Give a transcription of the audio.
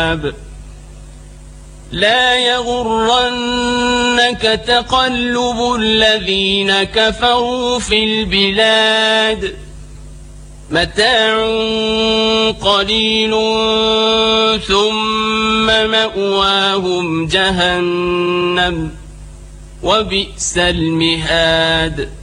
لا يغرنك تقلب الذين كفروا في البلاد متاع قليل ثم مأواهم جهنم وبئس المهاد.